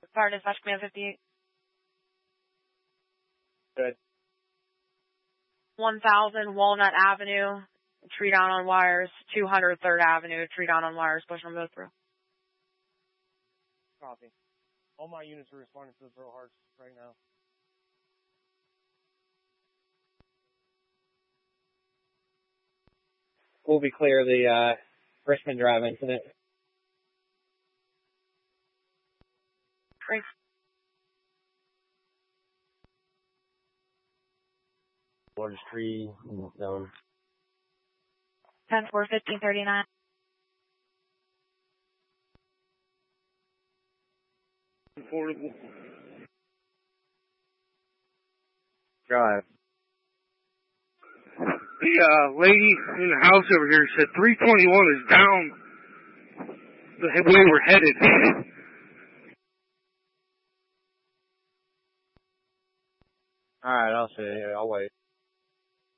Fire Dispatch Command 58. Good. 1000 Walnut Avenue, tree down on wires. 200 3rd Avenue, tree down on wires. Push them both through. Copy. All my units are responding to the Pearl Hearts right now. We'll be clear of the Richmond Drive incident. Great. Largest tree in the zone. 10-4, 1539. Affordable. Drive. The lady in the house over here said 321 is down the way we're headed. Alright, I'll see. I'll wait.